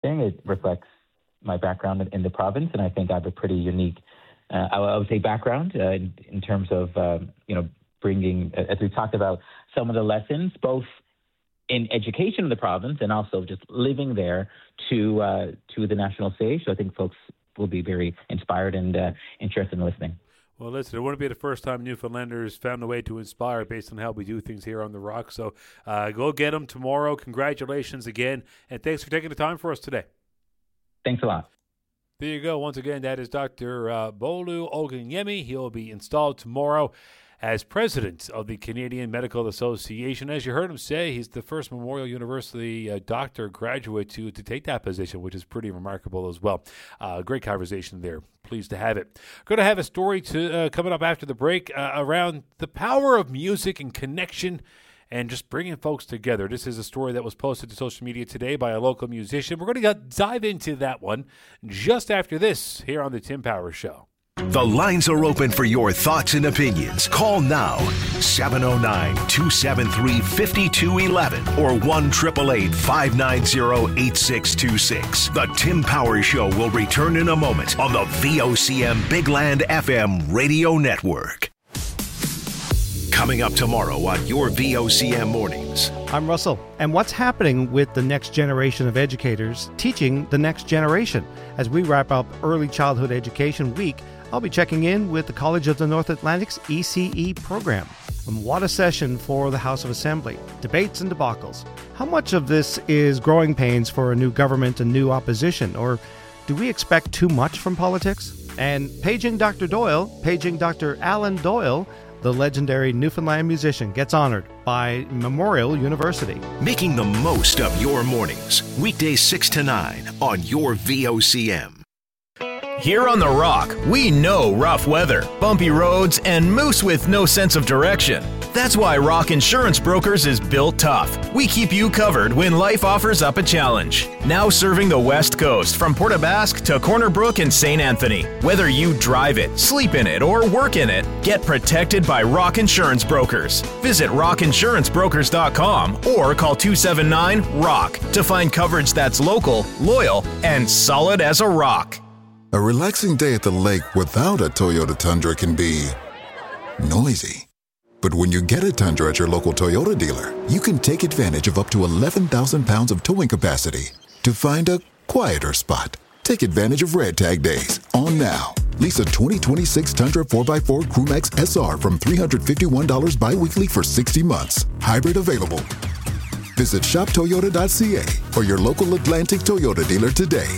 thing. It reflects my background in the province, and I think I have a pretty unique, I would say, background in terms of, bringing, as we talked about, some of the lessons, both in education in the province and also just living there to the national stage. So I think folks will be very inspired and interested in listening. Well, listen, it wouldn't be the first time Newfoundlanders found a way to inspire based on how we do things here on The Rock. So go get them tomorrow. Congratulations again, and thanks for taking the time for us today. Thanks a lot. There you go. Once again, that is Dr. Bolu Ogunyemi. He'll be installed tomorrow as president of the Canadian Medical Association. As you heard him say, he's the first Memorial University doctor graduate to take that position, which is pretty remarkable as well. Great conversation there. Pleased to have it. Going to have a story coming up after the break around the power of music and connection and just bringing folks together. This is a story that was posted to social media today by a local musician. We're going to dive into that one just after this here on The Tim Powers Show. The lines are open for your thoughts and opinions. Call now, 709-273-5211 or 1-888-590-8626. The Tim Powers Show will return in a moment on the VOCM Big Land FM radio network. Coming up tomorrow on your VOCM Mornings. I'm Russell. And what's happening with the next generation of educators teaching the next generation? As we wrap up Early Childhood Education Week, I'll be checking in with the College of the North Atlantic's ECE program. And what a session for the House of Assembly. Debates and debacles. How much of this is growing pains for a new government and new opposition? Or do we expect too much from politics? And paging Dr. Alan Doyle, the legendary Newfoundland musician, gets honored by Memorial University. Making the most of your mornings. Weekdays 6 to 9 on your VOCM. Here on The Rock, we know rough weather, bumpy roads, and moose with no sense of direction. That's why Rock Insurance Brokers is built tough. We keep you covered when life offers up a challenge. Now serving the West Coast from Port aux Basques to Corner Brook and St. Anthony. Whether you drive it, sleep in it, or work in it, get protected by Rock Insurance Brokers. Visit rockinsurancebrokers.com or call 279-ROCK to find coverage that's local, loyal, and solid as a rock. A relaxing day at the lake without a Toyota Tundra can be noisy. But when you get a Tundra at your local Toyota dealer, you can take advantage of up to 11,000 pounds of towing capacity to find a quieter spot. Take advantage of Red Tag Days on now. Lease a 2026 Tundra 4x4 Crewmax SR from $351 bi-weekly for 60 months. Hybrid available. Visit shoptoyota.ca or your local Atlantic Toyota dealer today.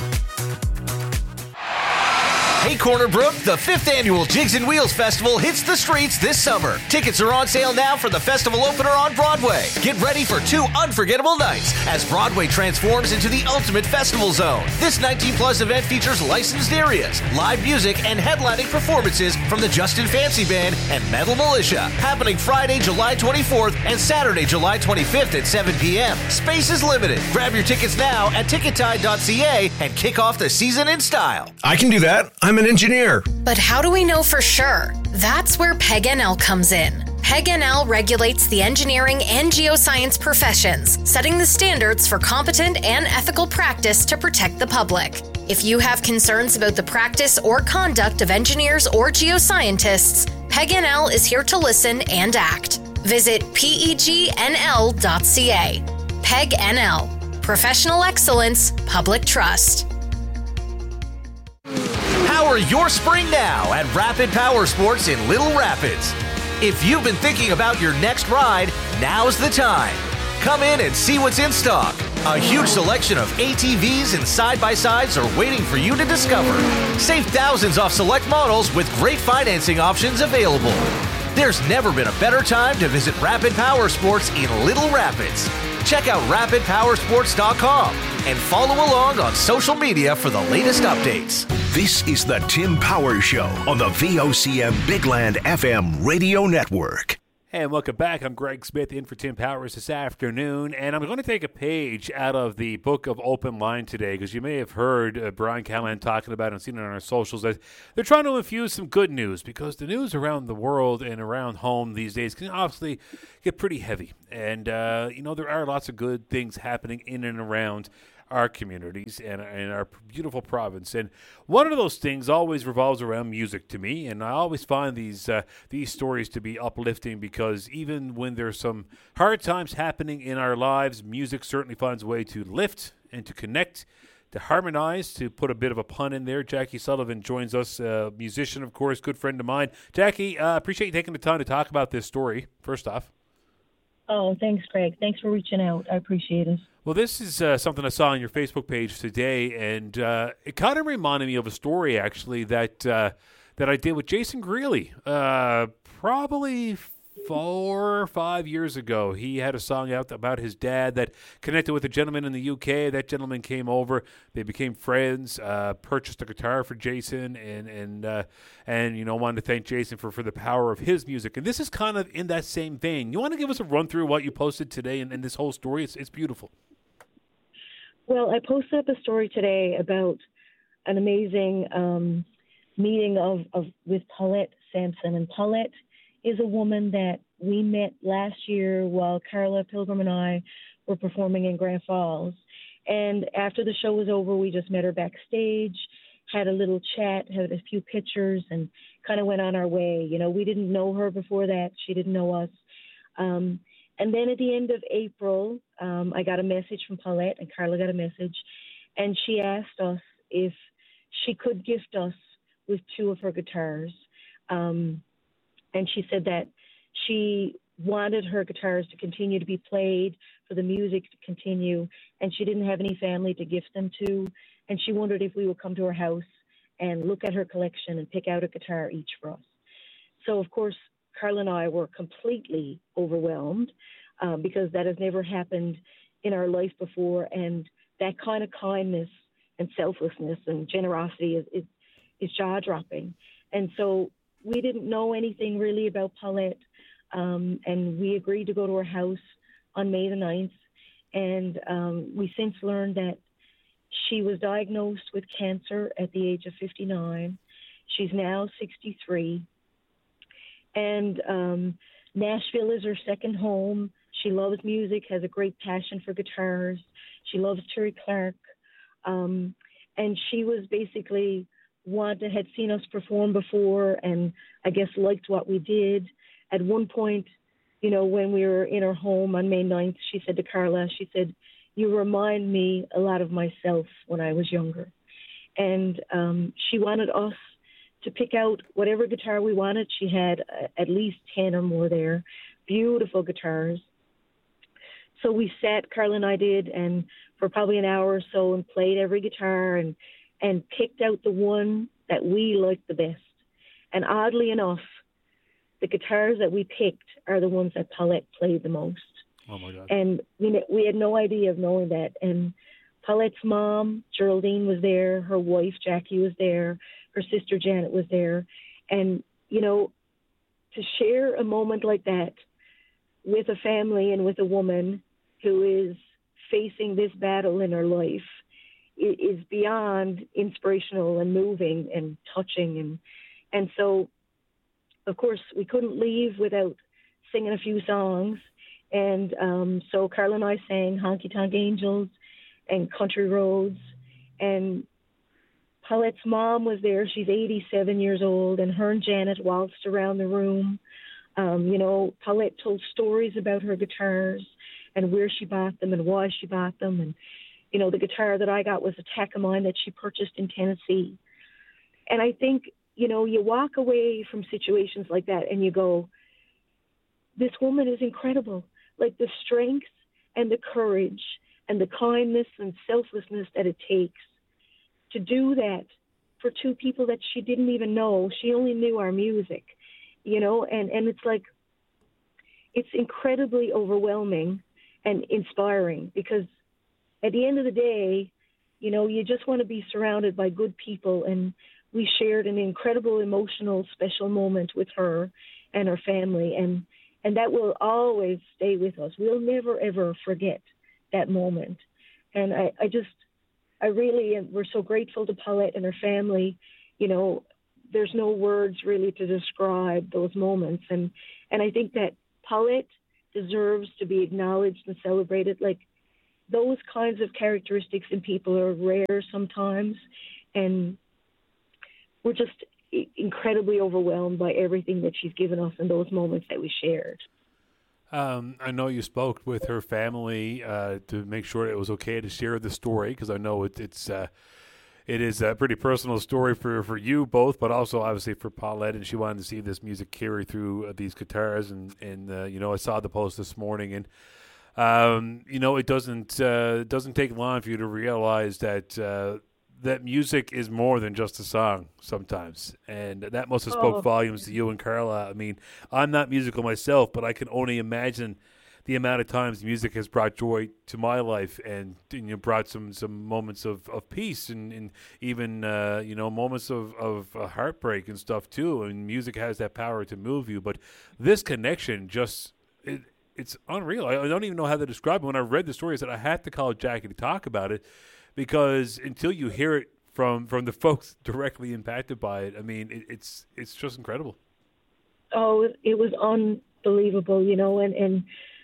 Hey Corner Brook, the 5th annual Jigs and Wheels Festival hits the streets this summer. Tickets are on sale now for the festival opener on Broadway. Get ready for 2 unforgettable nights as Broadway transforms into the ultimate festival zone. This 19-plus event features licensed areas, live music, and headlining performances from the Justin Fancy Band and Metal Militia. Happening Friday, July 24th and Saturday, July 25th at 7 p.m. Space is limited. Grab your tickets now at tickettide.ca and kick off the season in style. I can do that. I'm an engineer. But how do we know for sure? That's where PEG-NL comes in. PEG-NL regulates the engineering and geoscience professions, setting the standards for competent and ethical practice to protect the public. If you have concerns about the practice or conduct of engineers or geoscientists, PEG-NL is here to listen and act. Visit pegnl.ca. PEG-NL. Professional excellence, public trust. Power your spring now at Rapid Power Sports in Little Rapids. If you've been thinking about your next ride, now's the time. Come in and see what's in stock. A huge selection of ATVs and side-by-sides are waiting for you to discover. Save thousands off select models with great financing options available. There's never been a better time to visit Rapid Power Sports in Little Rapids. Check out rapidpowersports.com and follow along on social media for the latest updates. This is the Tim Powers Show on the VOCM Big Land FM radio network. And welcome back. I'm Greg Smith in for Tim Powers this afternoon, and I'm going to take a page out of the Book of Open Line today because you may have heard Brian Callahan talking about it and seen it on our socials that they're trying to infuse some good news because the news around the world and around home these days can obviously get pretty heavy. And, there are lots of good things happening in and around our communities and our beautiful province. And one of those things always revolves around music to me, and I always find these stories to be uplifting, because even when there's some hard times happening in our lives, music certainly finds a way to lift and to connect, to harmonize, to put a bit of a pun in there. Jackie Sullivan joins us, a musician, of course, good friend of mine. Jackie, appreciate you taking the time to talk about this story, first off. Oh, thanks, Craig. Thanks for reaching out. I appreciate it. Well, this is something I saw on your Facebook page today, and it kind of reminded me of a story, actually, that I did with Jason Greeley probably 4 or 5 years ago. He had a song out about his dad that connected with a gentleman in the UK. That gentleman came over. They became friends, purchased a guitar for Jason, and wanted to thank Jason for the power of his music. And this is kind of in that same vein. You want to give us a run through what you posted today and this whole story? It's beautiful. Well, I posted up a story today about an amazing meeting with Paulette Sampson. And Paulette is a woman that we met last year while Carla Pilgrim and I were performing in Grand Falls. And after the show was over, we just met her backstage, had a little chat, had a few pictures, and kind of went on our way. We didn't know her before that. She didn't know us. And then at the end of April, I got a message from Paulette, and Carla got a message, and she asked us if she could gift us with 2 of her guitars. And she said that she wanted her guitars to continue to be played, for the music to continue, and she didn't have any family to gift them to. And she wondered if we would come to her house and look at her collection and pick out a guitar each for us. So, of course, Carla and I were completely overwhelmed because that has never happened in our life before. And that kind of kindness and selflessness and generosity is jaw-dropping. And so we didn't know anything really about Paulette, and we agreed to go to her house on May the 9th. And we since learned that she was diagnosed with cancer at the age of 59. She's now 63. And Nashville is her second home. She loves music, has a great passion for guitars. She loves Terry Clark. And she was basically had seen us perform before, and I guess liked what we did. At one point, when we were in her home on May 9th, she said to Carla, she said, "You remind me a lot of myself when I was younger." And she wanted us to pick out whatever guitar we wanted. She had at least 10 or more there, beautiful guitars. So we sat, Carla and I did, and for probably an hour or so, and played every guitar and picked out the one that we liked the best. And oddly enough, the guitars that we picked are the ones that Paulette played the most. Oh, my God. And we had no idea of knowing that. And Paulette's mom, Geraldine, was there. Her wife, Jackie, was there. Her sister, Janet, was there. And, to share a moment like that with a family and with a woman who is facing this battle in her life is beyond inspirational and moving and touching. And so, of course, we couldn't leave without singing a few songs. And so Carla and I sang Honky Tonk Angels and Country Roads. And Paulette's mom was there. She's 87 years old, and her and Janet waltzed around the room. Paulette told stories about her guitars and where she bought them and why she bought them. And the guitar that I got was a Takamine that she purchased in Tennessee. And I think, you walk away from situations like that and you go, this woman is incredible. Like the strength and the courage and the kindness and selflessness that it takes to do that for 2 people that she didn't even know. She only knew our music, and it's like, it's incredibly overwhelming and inspiring, because at the end of the day, you just want to be surrounded by good people. And we shared an incredible, emotional, special moment with her and her family. And that will always stay with us. We'll never, ever forget that moment. And I really, we're so grateful to Paulette and her family. There's no words really to describe those moments. And I think that Paulette deserves to be acknowledged and celebrated. Like, those kinds of characteristics in people are rare sometimes, and we're just incredibly overwhelmed by everything that she's given us in those moments that we shared. I know you spoke with her family to make sure it was okay to share the story, because I know it is a pretty personal story for you both, but also obviously for Paulette, and she wanted to see this music carry through these guitars, and I saw the post this morning, and it doesn't take long for you to realize that that music is more than just a song sometimes, and that must have spoke volumes to you and Carla. I mean, I'm not musical myself, but I can only imagine the amount of times music has brought joy to my life, and brought some moments of peace, and even moments of heartbreak and stuff too. And music has that power to move you. But this connection it's unreal. I don't even know how to describe it. When I read the story, I said I had to call Jackie to talk about it, because until you hear it from the folks directly impacted by it, I mean, it's just incredible. Oh, it was unbelievable, and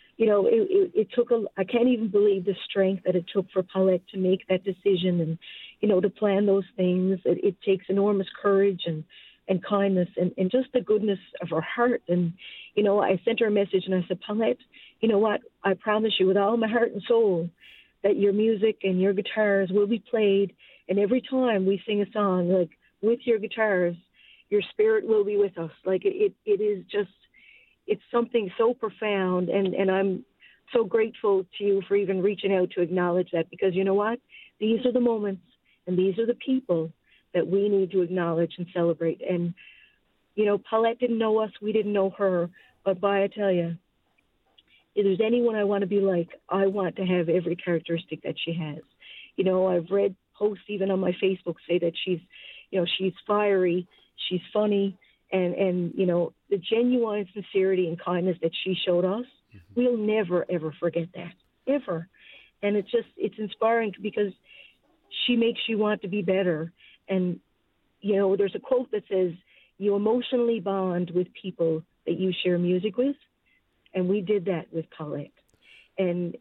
it took I can't even believe the strength that it took for Paulette to make that decision and, to plan those things. It takes enormous courage and kindness and just the goodness of her heart. And, I sent her a message and I said, Paulette, you know what? I promise you with all my heart and soul that your music and your guitars will be played. And every time we sing a song, like with your guitars, your spirit will be with us. Like it is just, it's something so profound, and I'm so grateful to you for even reaching out to acknowledge that, because you know what? These are the moments and these are the people that we need to acknowledge and celebrate. And, Paulette didn't know us, we didn't know her, but I tell you, if there's anyone I want to be like, I want to have every characteristic that she has. I've read posts even on my Facebook say that she's fiery, she's funny, and the genuine sincerity and kindness that she showed us, we'll never, ever forget that, ever. And it's inspiring because she makes you want to be better. And, there's a quote that says, you emotionally bond with people that you share music with. And we did that with Paulette. And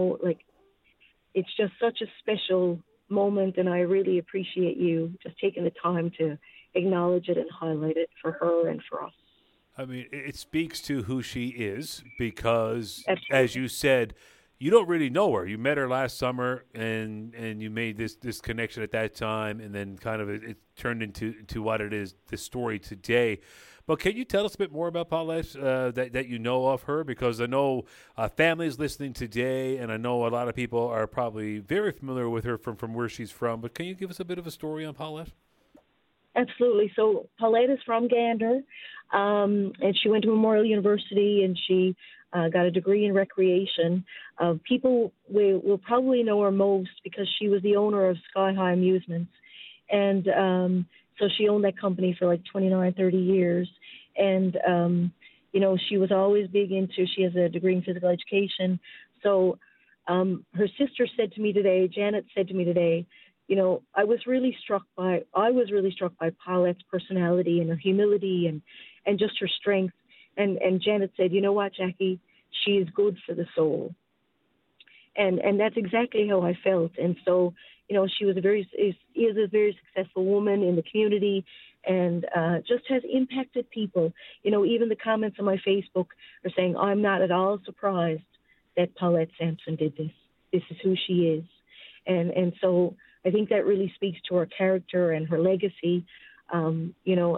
it's just such a special moment, and I really appreciate you just taking the time to acknowledge it and highlight it for her and for us. I mean, it speaks to who she is, because, Absolutely. As you said, you don't really know her. You met her last summer, and you made this connection at that time, and then kind of it turned into what it is, this story today. But can you tell us a bit more about Paulette that you know of her? Because I know families listening today, and I know a lot of people are probably very familiar with her from where she's from. But can you give us a bit of a story on Paulette? Absolutely. So Paulette is from Gander, and she went to Memorial University, and she got a degree in recreation. People will probably know her most because she was the owner of Sky High Amusements. And so she owned that company for like 29, 30 years. And, she was always big she has a degree in physical education. So her sister said to me today, Janet said to me today, I was really struck by Paulette's personality and her humility and just her strength. And Janet said, you know what, Jackie, she is good for the soul. And that's exactly how I felt. And so, she is a very successful woman in the community, and just has impacted people. Even the comments on my Facebook are saying, I'm not at all surprised that Paulette Sampson did this. This is who she is. And so I think that really speaks to her character and her legacy, and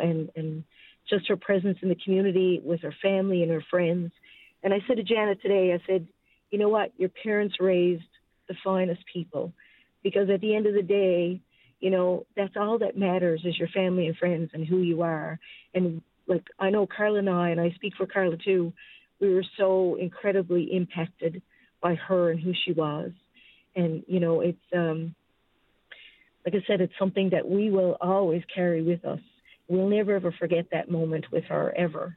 just her presence in the community with her family and her friends. And I said to Janet today, I said, you know what, your parents raised the finest people, because at the end of the day, that's all that matters is your family and friends and who you are. And like, I know Carla and I speak for Carla too, we were so incredibly impacted by her and who she was. And, it's, like I said, it's something that we will always carry with us. We'll never, ever forget that moment with her, ever.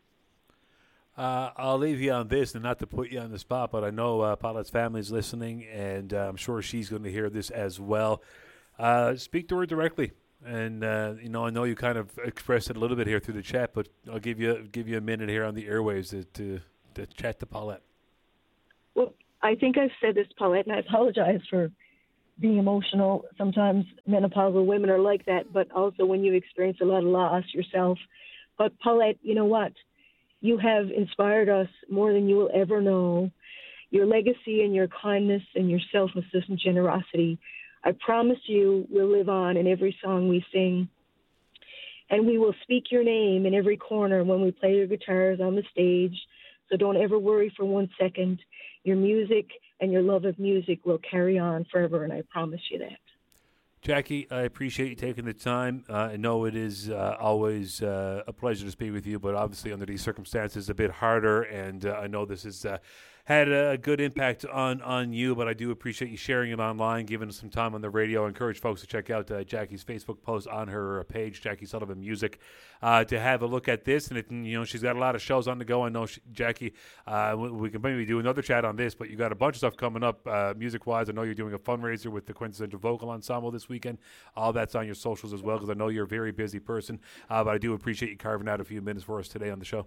I'll leave you on this, and not to put you on the spot, but I know Paulette's family's listening, and I'm sure she's going to hear this as well. Speak to her directly. And, I know you kind of expressed it a little bit here through the chat, but I'll give you a minute here on the airwaves to chat to Paulette. Well, I think I've said this, Paulette, and I apologize for being emotional. Sometimes menopausal women are like that, but also when you experience a lot of loss yourself. But Paulette, you know what? You have inspired us more than you will ever know. Your legacy and your kindness and your selflessness and generosity, I promise you, will live on in every song we sing. And we will speak your name in every corner when we play your guitars on the stage. So don't ever worry for 1 second. Your music and your love of music will carry on forever, and I promise you that. Jackie, I appreciate you taking the time. I know it is always a pleasure to speak with you, but obviously under these circumstances, a bit harder, and I know this has had a good impact on you, but I do appreciate you sharing it online, giving us some time on the radio. I encourage folks to check out Jackie's Facebook post on her page, Jackie Sullivan Music, to have a look at this. And she's got a lot of shows on the go. I know Jackie, we can maybe do another chat on this, but you got a bunch of stuff coming up music-wise. I know you're doing a fundraiser with the Quintessential Vocal Ensemble this weekend. All that's on your socials as well, because I know you're a very busy person. But I do appreciate you carving out a few minutes for us today on the show.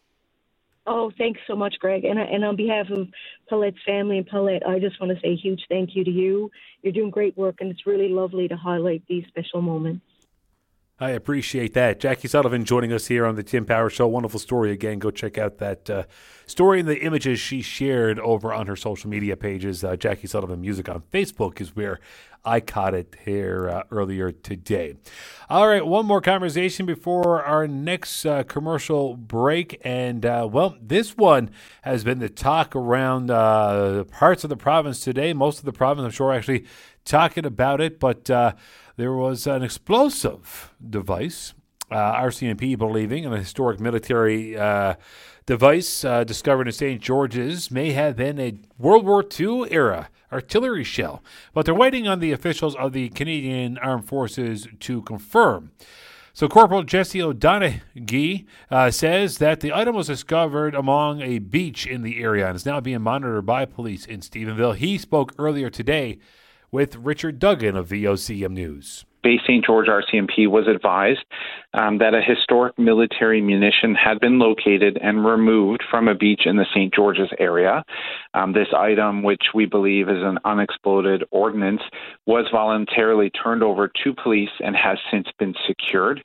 Oh, thanks so much, Greg. And on behalf of Paulette's family and Paulette, I just want to say a huge thank you to you. You're doing great work, and it's really lovely to highlight these special moments. I appreciate that. Jackie Sullivan joining us here on the Tim Power Show. Wonderful story again. Go check out that story and the images she shared over on her social media pages. Jackie Sullivan Music on Facebook is where I caught it here earlier today. All right, one more conversation before our next commercial break. And, this one has been the talk around parts of the province today. Most of the province, I'm sure, actually talking about it. But there was an explosive device, RCMP believing, an historic military device discovered in St. George's may have been a World War II era artillery shell, but they're waiting on the officials of the Canadian Armed Forces to confirm. So Corporal Jesse O'Donoghue says that the item was discovered along a beach in the area and is now being monitored by police in Stephenville. He spoke earlier today with Richard Duggan of VOCM News. Base St. George RCMP was advised that a historic military munition had been located and removed from a beach in the St. George's area. This item, which we believe is an unexploded ordnance, was voluntarily turned over to police and has since been secured.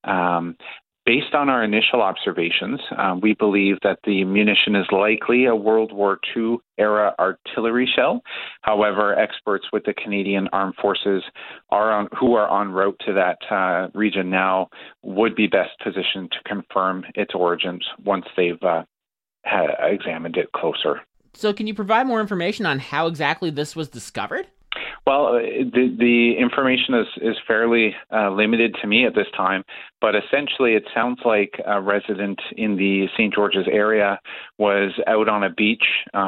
Based on our initial observations, we believe that the munition is likely a World War II era artillery shell. However, experts with the Canadian Armed Forces who are en route to that region now would be best positioned to confirm its origins once they've examined it closer. So can you provide more information on how exactly this was discovered? Well, the information is fairly limited to me at this time, but essentially it sounds like a resident in the St. George's area was out on a beach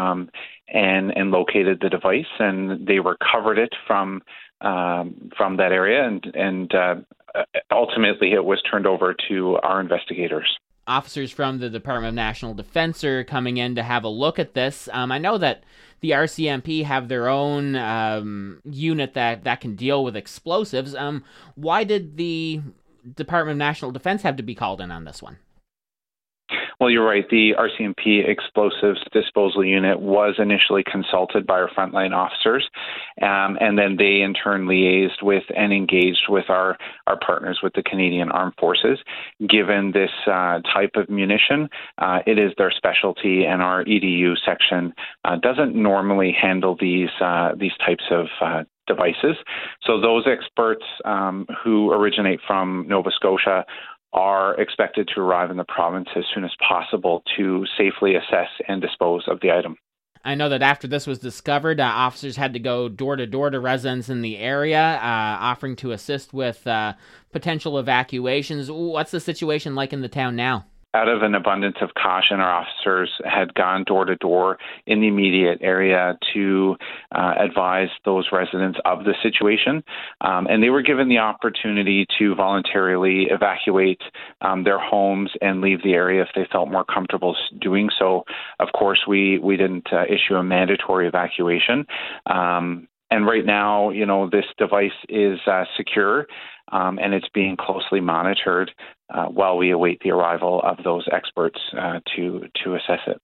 and located the device, and they recovered it from that area, and ultimately it was turned over to our investigators. Officers from the Department of National Defense are coming in to have a look at this. I know that the RCMP have their own unit that can deal with explosives. Why did the Department of National Defense have to be called in on this one? Well, you're right. The RCMP Explosives Disposal Unit was initially consulted by our frontline officers, and then they in turn liaised with and engaged with our partners with the Canadian Armed Forces. Given this type of munition, it is their specialty, and our EDU section doesn't normally handle these types of devices. So those experts who originate from Nova Scotia are expected to arrive in the province as soon as possible to safely assess and dispose of the item. I know that after this was discovered, officers had to go door-to-door to residents in the area, offering to assist with potential evacuations. What's the situation like in the town now? Out of an abundance of caution, our officers had gone door-to-door in the immediate area to advise those residents of the situation. And they were given the opportunity to voluntarily evacuate their homes and leave the area if they felt more comfortable doing so. Of course, we didn't issue a mandatory evacuation. And right now, this device is secure, and it's being closely monitored while we await the arrival of those experts to assess it.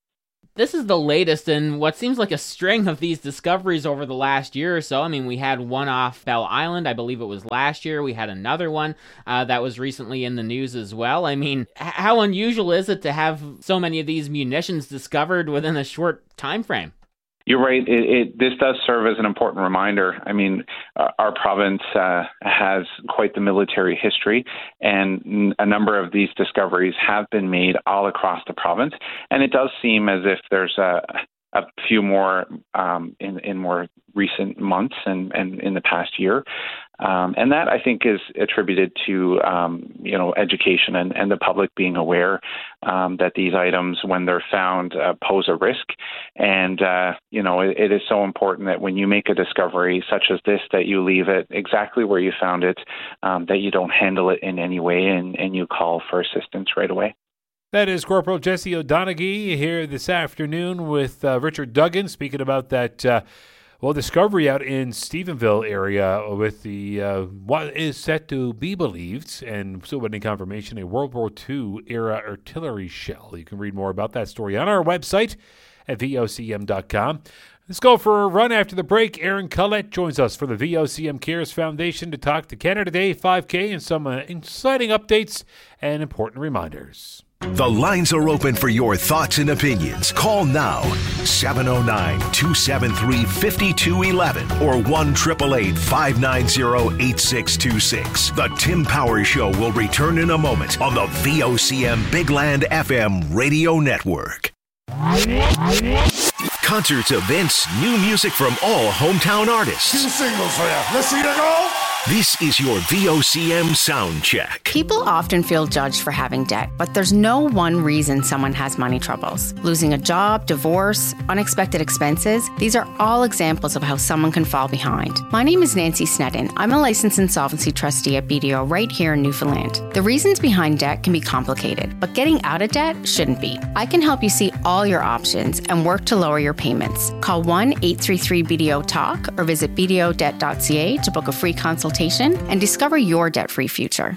this is the latest in what seems like a string of these discoveries over the last year or so. I mean, we had one off Bell Island, I believe it was last year. We had another one that was recently in the news as well. I mean, how unusual is it to have so many of these munitions discovered within a short time frame? You're right. This does serve as an important reminder. I mean, our province has quite the military history, and a number of these discoveries have been made all across the province. And it does seem as if there's a few more in more recent months and in the past year. And that, I think, is attributed to, education and the public being aware that these items, when they're found, pose a risk. And, it is so important that when you make a discovery such as this, that you leave it exactly where you found it, that you don't handle it in any way, and you call for assistance right away. That is Corporal Jesse O'Donoghue here this afternoon with Richard Duggan speaking about that discovery out in Stephenville area with the what is set to be believed, and still waiting confirmation, a World War II era artillery shell. You can read more about that story on our website at vocm.com. Let's go for a run after the break. Aaron Collette joins us for the VOCM Cares Foundation to talk to Canada Day 5K and some exciting updates and important reminders. The lines are open for your thoughts and opinions. Call now, 709-273-5211 or 1-888-590-8626. The Tim Powers Show will return in a moment on the VOCM Big Land FM radio network. Concerts, events, new music from all hometown artists. 2 singles for you. Let's see you go. This is your VOCM sound check. People often feel judged for having debt, but there's no one reason someone has money troubles. Losing a job, divorce, unexpected expenses, these are all examples of how someone can fall behind. My name is Nancy Sneddon. I'm a licensed insolvency trustee at BDO right here in Newfoundland. The reasons behind debt can be complicated, but getting out of debt shouldn't be. I can help you see all your options and work to lower your payments. Call 1-833-BDO-TALK or visit bdodebt.ca to book a free consultation and discover your debt-free future.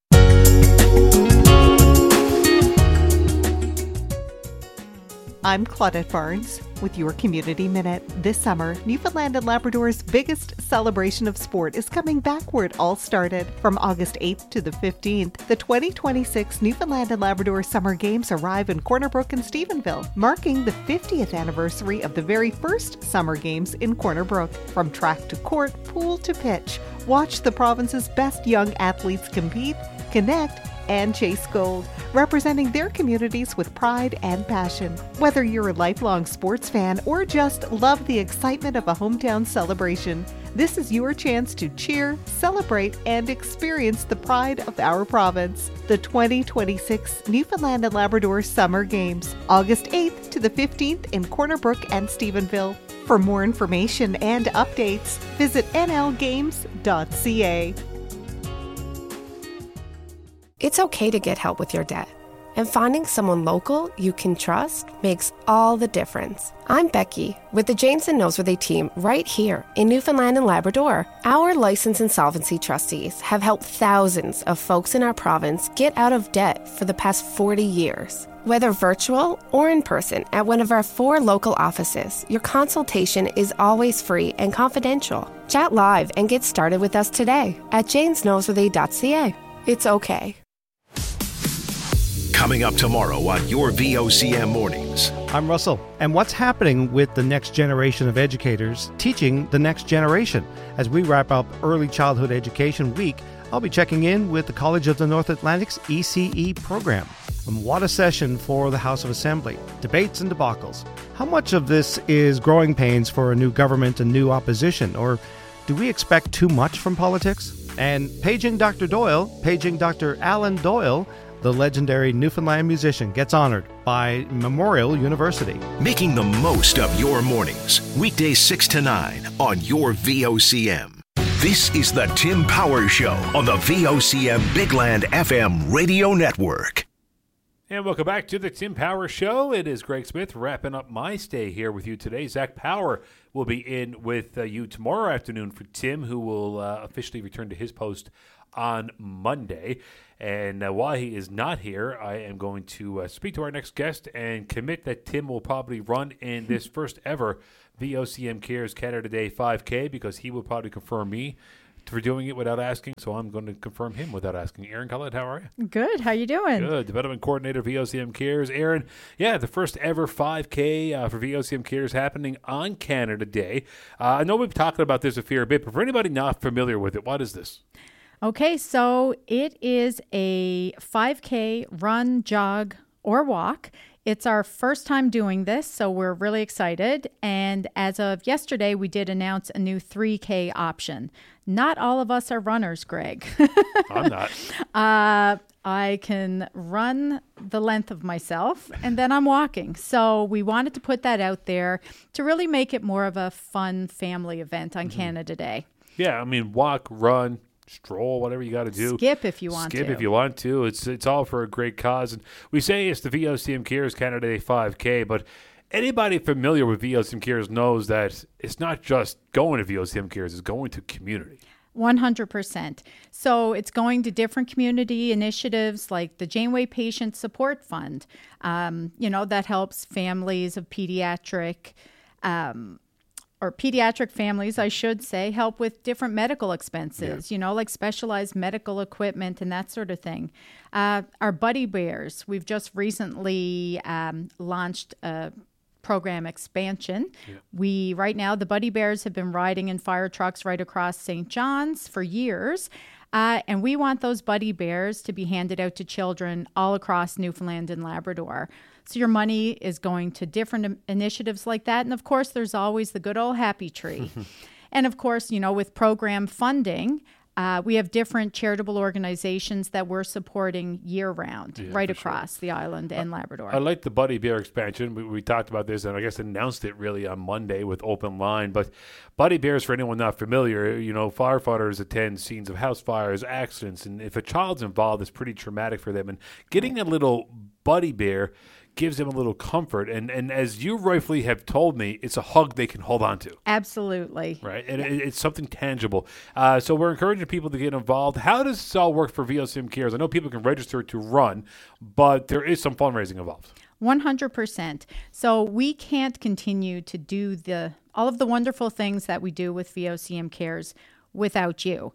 I'm Claudette Barnes with your Community Minute. This summer, Newfoundland and Labrador's biggest celebration of sport is coming back where it all started. From August 8th to the 15th, the 2026 Newfoundland and Labrador Summer Games arrive in Corner Brook and Stephenville, marking the 50th anniversary of the very first Summer Games in Corner Brook. From track to court, pool to pitch, watch the province's best young athletes compete, connect, and chase gold, representing their communities with pride and passion. Whether you're a lifelong sports fan or just love the excitement of a hometown celebration, this is your chance to cheer, celebrate, and experience the pride of our province. The 2026 Newfoundland and Labrador Summer Games, August 8th to the 15th in Corner Brook and Stephenville. For more information and updates, visit nlgames.ca. It's okay to get help with your debt, and finding someone local you can trust makes all the difference. I'm Becky with the James and Noseworthy team right here in Newfoundland and Labrador. Our licensed insolvency trustees have helped thousands of folks in our province get out of debt for the past 40 years. Whether virtual or in person at one of our 4 local offices, your consultation is always free and confidential. Chat live and get started with us today at jamesnoseworthy.ca. It's okay. Coming up tomorrow on your VOCM Mornings. I'm Russell. And what's happening with the next generation of educators teaching the next generation? As we wrap up Early Childhood Education Week, I'll be checking in with the College of the North Atlantic's ECE program. And what a session for the House of Assembly. Debates and debacles. How much of this is growing pains for a new government and new opposition? Or do we expect too much from politics? And paging Dr. Doyle, paging Dr. Alan Doyle, the legendary Newfoundland musician, gets honored by Memorial University. Making the most of your mornings. Weekdays 6 to 9 on your VOCM. This is the Tim Powers Show on the VOCM Big Land FM radio network. And welcome back to the Tim Power Show. It is Greg Smith wrapping up my stay here with you today. Zach Power will be in with you tomorrow afternoon for Tim, who will officially return to his post on Monday. And while he is not here, I am going to speak to our next guest and commit that Tim will probably run in this first ever VOCM Cares Canada Day 5K, because he will probably confirm me for doing it without asking, so I'm going to confirm him without asking. Erin Collett, how are you? Good. How you doing? Good. Development Coordinator, VOCM Cares. Erin, yeah, the first ever 5K for VOCM Cares happening on Canada Day. I know we've talked about this a fair bit, but for anybody not familiar with it, what is this? Okay, so it is a 5K run, jog, or walk. It's our first time doing this, so we're really excited. And as of yesterday, we did announce a new 3K option. Not all of us are runners, Greg. I'm not. I can run the length of myself, and then I'm walking. So we wanted to put that out there to really make it more of a fun family event on Canada Day. Yeah, I mean, walk, run, stroll, whatever you got to do. Skip if you want to. Skip if you want to. It's all for a great cause. And we say it's the VOCM Cares Canada Day 5K, but anybody familiar with VOCM Cares knows that it's not just going to VOCM Cares, it's going to community. 100%. So it's going to different community initiatives like the Janeway Patient Support Fund, that helps families of pediatric families, I should say, help with different medical expenses, like specialized medical equipment and that sort of thing. Our Buddy Bears, we've just recently launched a program expansion. Right now, the Buddy Bears have been riding in fire trucks right across St. John's for years. And we want those Buddy Bears to be handed out to children all across Newfoundland and Labrador. So your money is going to different initiatives like that. And of course, there's always the good old Happy Tree. And of course, with program funding, we have different charitable organizations that we're supporting year-round, right across the island and Labrador. I like the Buddy Bear expansion. We talked about this and I guess announced it really on Monday with Open Line. But Buddy Bears, for anyone not familiar, firefighters attend scenes of house fires, accidents, and if a child's involved, it's pretty traumatic for them. And getting a little Buddy Bear gives them a little comfort. And as you rightfully have told me, it's a hug they can hold on to. Absolutely. Right. And it's something tangible. So we're encouraging people to get involved. How does this all work for VOCM Cares? I know people can register to run, but there is some fundraising involved. 100%. So we can't continue to do all of the wonderful things that we do with VOCM Cares without you.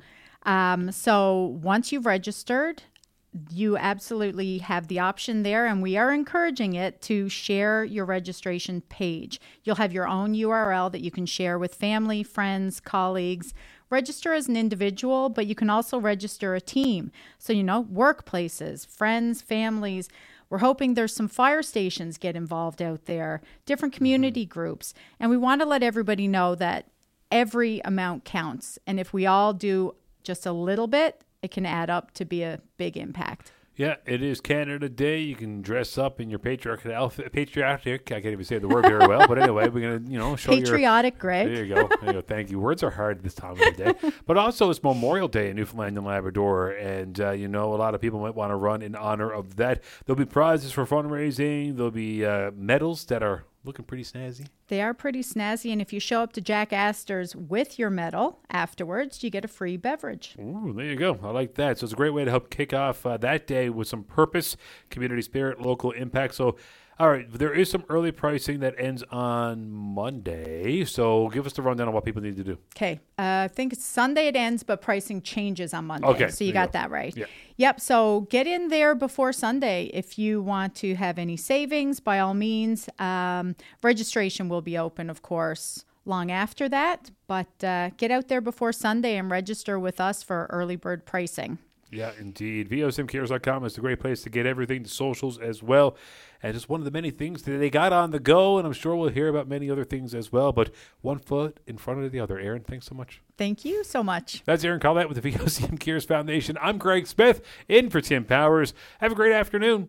So once you've registered, you absolutely have the option there, and we are encouraging it to share your registration page. You'll have your own URL that you can share with family, friends, colleagues. Register as an individual, but you can also register a team. So, workplaces, friends, families. We're hoping there's some fire stations get involved out there, different community groups. And we want to let everybody know that every amount counts. And if we all do just a little bit, it can add up to be a big impact. Yeah, it is Canada Day. You can dress up in your patriotic, I can't even say the word very well, but anyway, we're going to, show patriotic, Greg. There you go. Thank you. Words are hard this time of the day. But also it's Memorial Day in Newfoundland and Labrador, and, a lot of people might want to run in honor of that. There'll be prizes for fundraising. There'll be medals that are looking pretty snazzy. They are pretty snazzy, and if you show up to Jack Astor's with your medal afterwards, you get a free beverage. Ooh, there you go. I like that. So it's a great way to help kick off that day with some purpose, community spirit, local impact. So, all right, there is some early pricing that ends on Monday. So give us the rundown on what people need to do. Okay. I think it's Sunday it ends, but pricing changes on Monday. Okay. So you got that right. Yeah. Yep. So get in there before Sunday. If you want to have any savings, by all means, registration will be open, of course, long after that. But get out there before Sunday and register with us for early bird pricing. Yeah, indeed. VOCMcares.com is a great place to get everything, the socials as well. And it's one of the many things that they got on the go, and I'm sure we'll hear about many other things as well. But one foot in front of the other. Erin, thanks so much. Thank you so much. That's Erin Collett with the VOCM Cares Foundation. I'm Greg Smith, in for Tim Powers. Have a great afternoon.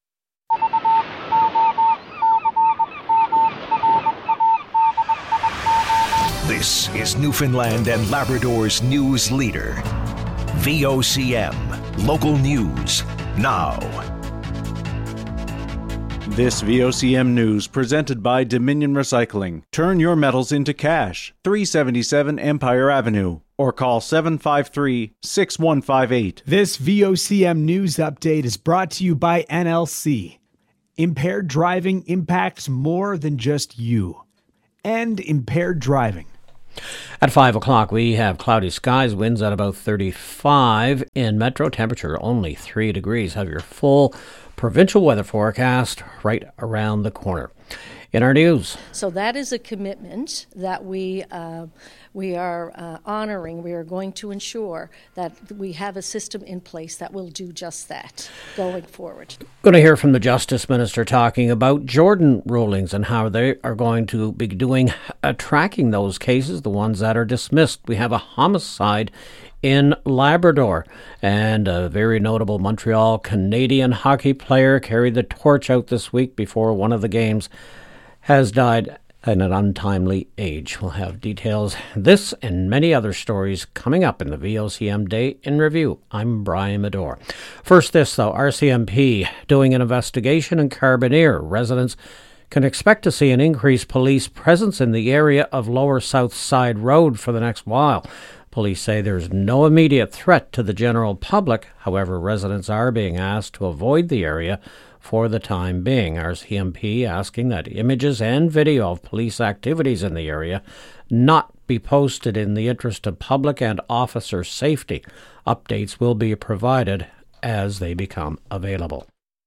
This is Newfoundland and Labrador's news leader. VOCM, local news, now. This VOCM news presented by Dominion Recycling. Turn your metals into cash. 377 Empire Avenue. Or call 753-6158. This VOCM news update is brought to you by NLC. Impaired driving impacts more than just you. And impaired driving. At 5 o'clock, we have cloudy skies, winds at about 35. In Metro, temperature only 3 degrees. Have your full provincial weather forecast right around the corner. In our news. So that is a commitment that we are honoring. We are going to ensure that we have a system in place that will do just that going forward. Going to hear from the Justice Minister talking about Jordan rulings and how they are going to be doing tracking those cases, the ones that are dismissed. We have a homicide in Labrador, and a very notable Montreal Canadian hockey player carried the torch out this week before one of the games has died at an untimely age. We'll have details, this and many other stories coming up in the VOCM Day in Review. I'm Brian Medore. First this, though, RCMP doing an investigation in Carbonear. Residents can expect to see an increased police presence in the area of Lower South Side Road for the next while. Police say there's no immediate threat to the general public. However, residents are being asked to avoid the area for the time being. RCMP asking that images and video of police activities in the area not be posted in the interest of public and officer safety. Updates will be provided as they become available.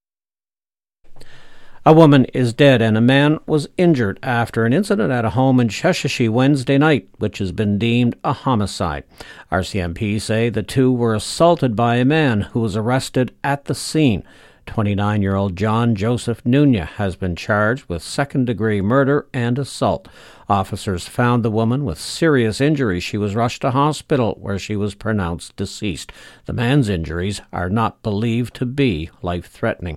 A woman is dead and a man was injured after an incident at a home in Sheshatshiu Wednesday night, which has been deemed a homicide. RCMP say the two were assaulted by a man who was arrested at the scene. 29-year-old John Joseph Nunya has been charged with second-degree murder and assault. Officers found the woman with serious injuries. She was rushed to hospital where she was pronounced deceased. The man's injuries are not believed to be life-threatening.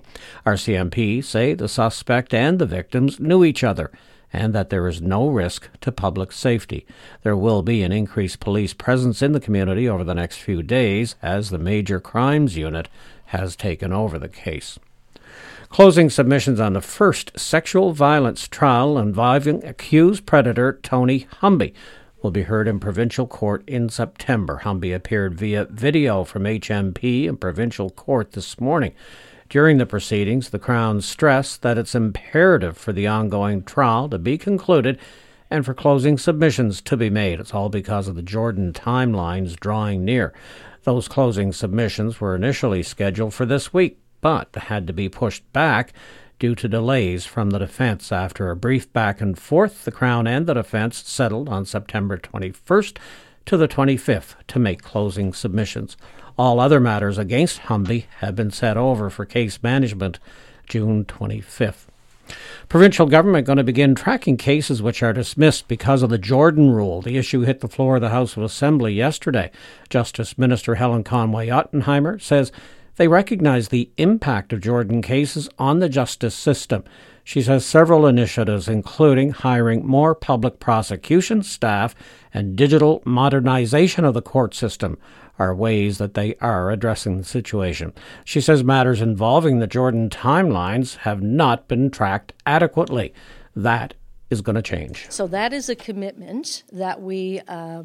RCMP say the suspect and the victims knew each other and that there is no risk to public safety. There will be an increased police presence in the community over the next few days as the Major Crimes Unit has taken over the case. Closing submissions on the first sexual violence trial involving accused predator Tony Humby will be heard in provincial court in September. Humby appeared via video from HMP in provincial court this morning. During the proceedings, the Crown stressed that it's imperative for the ongoing trial to be concluded and for closing submissions to be made. It's all because of the Jordan timelines drawing near. Those closing submissions were initially scheduled for this week, but had to be pushed back due to delays from the defense. After a brief back and forth, the Crown and the defense settled on September 21st to the 25th to make closing submissions. All other matters against Humby have been set over for case management June 25th. Provincial government going to begin tracking cases which are dismissed because of the Jordan rule. The issue hit the floor of the House of Assembly yesterday. Justice Minister Helen Conway-Ottenheimer says they recognize the impact of Jordan cases on the justice system. She says several initiatives, including hiring more public prosecution staff and digital modernization of the court system, are ways that they are addressing the situation. She says matters involving the Jordan timelines have not been tracked adequately. That is going to change. So that is a commitment that we are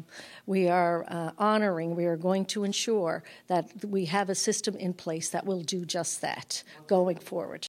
honoring. We are going to ensure that we have a system in place that will do just that going forward.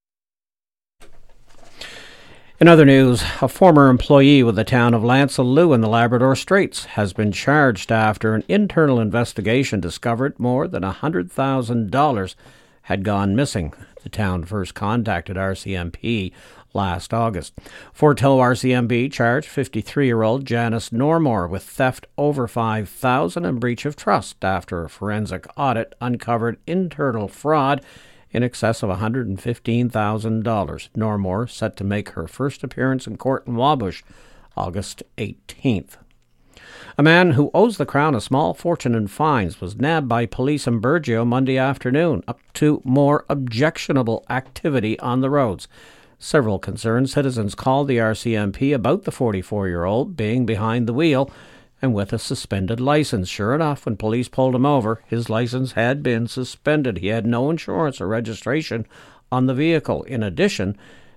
In other news, a former employee with the town of Lancelot in the Labrador Straits has been charged after an internal investigation discovered more than $100,000 had gone missing. The town first contacted RCMP last August. Fort Hill RCMP charged 53-year-old Janice Normore with theft over $5,000 and breach of trust after a forensic audit uncovered internal fraud in excess of $115,000. Normore set to make her first appearance in court in Wabush August 18th. A man who owes the Crown a small fortune in fines was nabbed by police in Burgeo Monday afternoon, up to more objectionable activity on the roads. Several concerned citizens called the RCMP about the 44-year-old being behind the wheel and with a suspended license. Sure enough, when police pulled him over, his license had been suspended. He had no insurance or registration on the vehicle. In addition,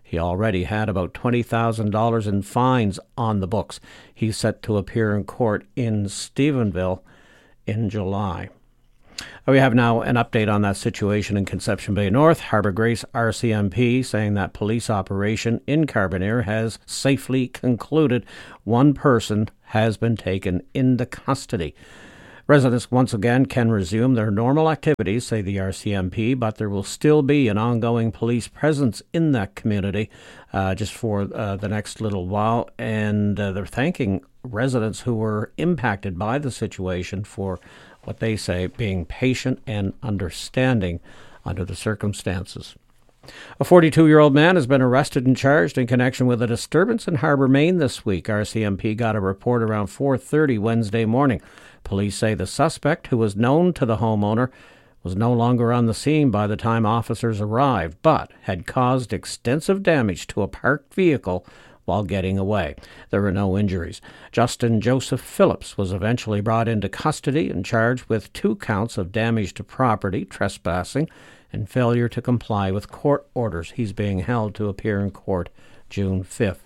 He already had about $20,000 in fines on the books. He's set to appear in court in Stephenville in July. We have now an update on that situation in Conception Bay North. Harbour Grace RCMP saying that police operation in Carbonear has safely concluded. One person has been taken into custody. Residents once again can resume their normal activities, say the RCMP, but there will still be an ongoing police presence in that community just for the next little while. And they're thanking residents who were impacted by the situation for what they say being patient and understanding under the circumstances. A 42-year-old man has been arrested and charged in connection with a disturbance in Harbour, Maine this week. RCMP got a report around 4:30 Wednesday morning. Police say the suspect, who was known to the homeowner, was no longer on the scene by the time officers arrived, but had caused extensive damage to a parked vehicle while getting away. There were no injuries. Justin Joseph Phillips was eventually brought into custody and charged with 2 counts of damage to property, trespassing, and failure to comply with court orders. He's being held to appear in court June 5th.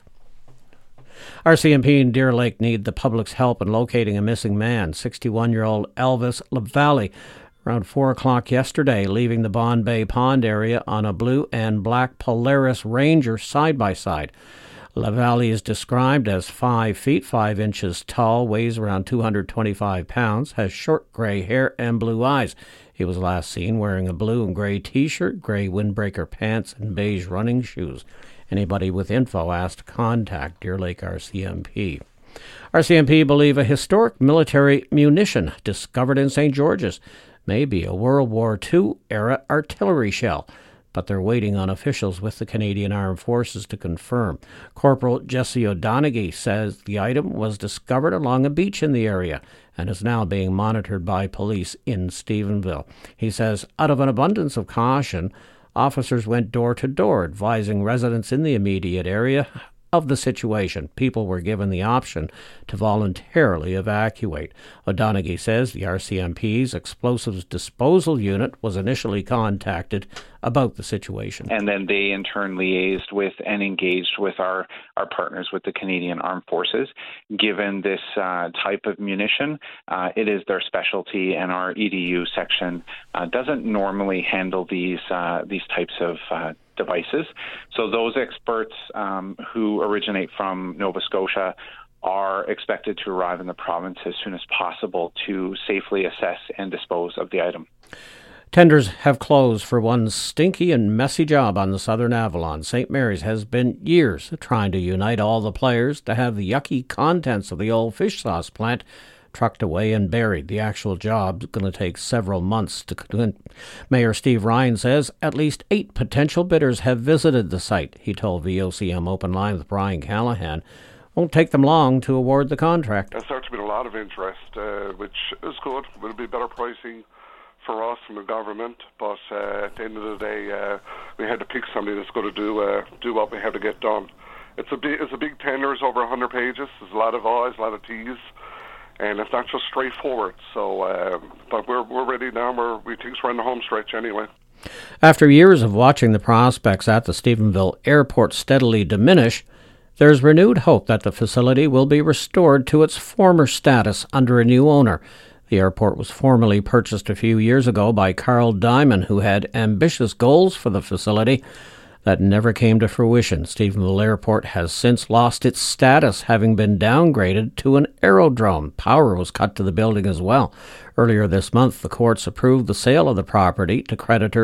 RCMP in Deer Lake need the public's help in locating a missing man, 61-year-old Elvis LaValle, around 4 o'clock yesterday, leaving the Bond Bay Pond area on a blue and black Polaris Ranger side-by-side. LaValle is described as 5 feet 5 inches tall, weighs around 225 pounds, has short gray hair and blue eyes. He was last seen wearing a blue and gray T-shirt, gray windbreaker pants, and beige running shoes. Anybody with info asked to contact Deer Lake RCMP. RCMP believe a historic military munition discovered in St. George's may be a World War II-era artillery shell, but they're waiting on officials with the Canadian Armed Forces to confirm. Corporal Jesse O'Donoghue says the item was discovered along a beach in the area and is now being monitored by police in Stephenville. He says, out of an abundance of caution, officers went door to door advising residents in the immediate area of the situation. People were given the option to voluntarily evacuate. O'Donoghue says the RCMP's explosives disposal unit was initially contacted about the situation. And then they in turn liaised with and engaged with our partners with the Canadian Armed Forces. Given this type of munition, it is their specialty, and our EDU section doesn't normally handle these types of devices. So those experts who originate from Nova Scotia are expected to arrive in the province as soon as possible to safely assess and dispose of the item. Tenders have closed for one stinky and messy job on the Southern Avalon. St. Mary's has been years trying to unite all the players to have the yucky contents of the old fish sauce plant trucked away and buried. The actual job is going to take several months to complete. Mayor Steve Ryan says at least 8 potential bidders have visited the site. He told VOCM Open Line with Brian Callahan. Won't take them long to award the contract. There's certainly been a lot of interest, which is good. Will be better pricing for us from the government, but at the end of the day, we had to pick somebody that's going to do what we have to get done. It's a big tender. It's over 100 pages. There's a lot of I's, a lot of T's, and it's not just straightforward. So, but we're ready now. We think we're in the home stretch anyway. After years of watching the prospects at the Stephenville Airport steadily diminish, there's renewed hope that the facility will be restored to its former status under a new owner. The airport was formally purchased a few years ago by Carl Diamond, who had ambitious goals for the facility that never came to fruition. Stephenville Airport has since lost its status, having been downgraded to an aerodrome. Power was cut to the building as well. Earlier this month, the courts approved the sale of the property to creditor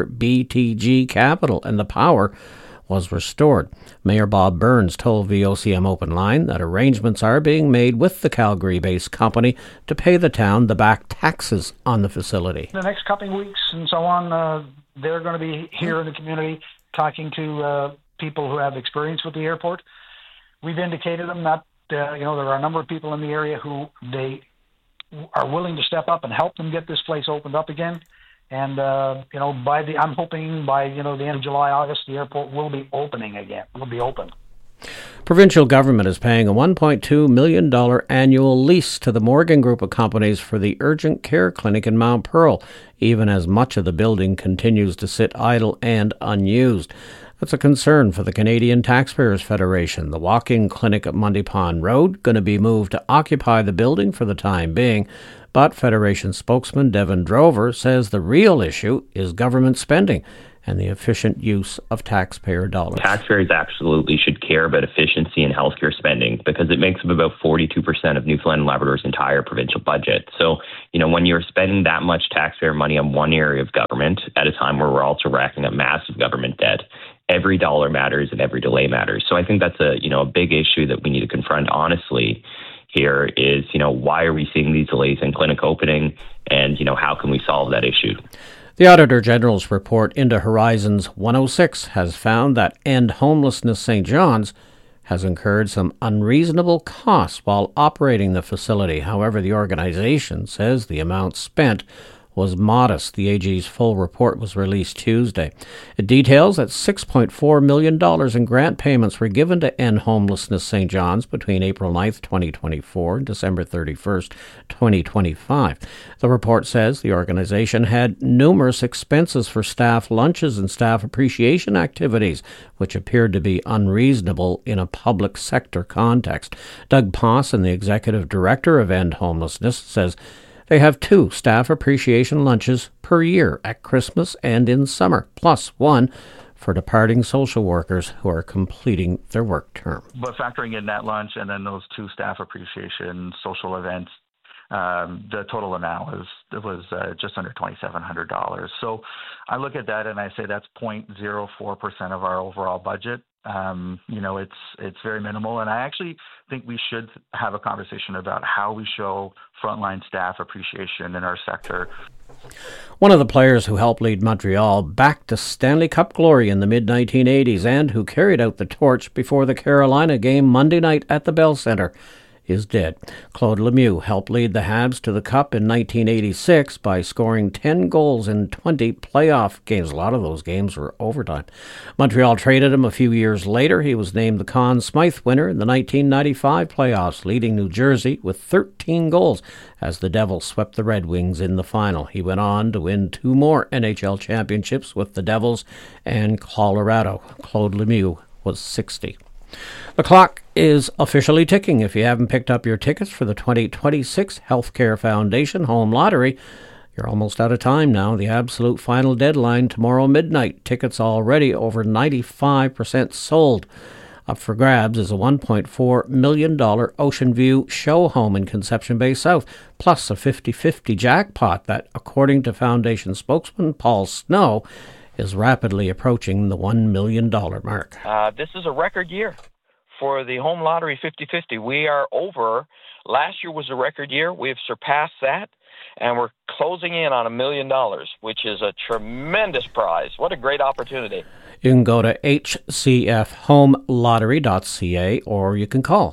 BTG Capital, and the power was restored. Mayor Bob Burns told VOCM Open Line that arrangements are being made with the Calgary-based company to pay the town the back taxes on the facility. The next couple of weeks and so on, they're going to be here in the community talking to people who have experience with the airport. We've indicated them that there are a number of people in the area who they are willing to step up and help them get this place opened up again. And I'm hoping by the end of July, August, the airport will be opening again. Will be open. Provincial government is paying a $1.2 million annual lease to the Morgan Group of companies for the urgent care clinic in Mount Pearl, even as much of the building continues to sit idle and unused. That's a concern for the Canadian Taxpayers Federation. The walk-in clinic at Mundy Pond Road going to be moved to occupy the building for the time being, but Federation spokesman Devin Drover says the real issue is government spending and the efficient use of taxpayer dollars. Taxpayers absolutely should care about efficiency in healthcare spending because it makes up about 42% of Newfoundland and Labrador's entire provincial budget. So, when you're spending that much taxpayer money on one area of government at a time where we're also racking up massive government debt, every dollar matters and every delay matters. So I think that's a big issue that we need to confront honestly here is, why are we seeing these delays in clinic opening and, how can we solve that issue? The Auditor General's report into Horizons 106 has found that End Homelessness St. John's has incurred some unreasonable costs while operating the facility. However, the organization says the amount spent was modest. The AG's full report was released Tuesday. It details that $6.4 million in grant payments were given to End Homelessness St. John's between April 9th, 2024 and December 31st, 2025. The report says the organization had numerous expenses for staff lunches and staff appreciation activities, which appeared to be unreasonable in a public sector context. Doug Pawson, the executive director of End Homelessness, says they have 2 staff appreciation lunches per year at Christmas and in summer, plus one for departing social workers who are completing their work term. But factoring in that lunch and then those 2 staff appreciation social events, the total amount was just under $2,700. So I look at that and I say that's 0.04% of our overall budget. It's very minimal, and I actually think we should have a conversation about how we show frontline staff appreciation in our sector. One of the players who helped lead Montreal back to Stanley Cup glory in the mid-1980s and who carried out the torch before the Carolina game Monday night at the Bell Centre is dead. Claude Lemieux helped lead the Habs to the Cup in 1986 by scoring 10 goals in 20 playoff games. A lot of those games were overtime. Montreal traded him a few years later. He was named the Conn Smythe winner in the 1995 playoffs, leading New Jersey with 13 goals as the Devils swept the Red Wings in the final. He went on to win 2 more NHL championships with the Devils and Colorado. Claude Lemieux was 60. The clock is officially ticking. If you haven't picked up your tickets for the 2026 Healthcare Foundation Home Lottery, you're almost out of time now. The absolute final deadline tomorrow midnight. Tickets already over 95% sold. Up for grabs is a $1.4 million Ocean View show home in Conception Bay South, plus a 50-50 jackpot that, according to Foundation spokesman Paul Snow, is rapidly approaching the $1 million mark. This is a record year for the home lottery 50-50. We are over. Last year was a record year. We have surpassed that, and we're closing in on $1 million, which is a tremendous prize. What a great opportunity. You can go to hcfhomelottery.ca or you can call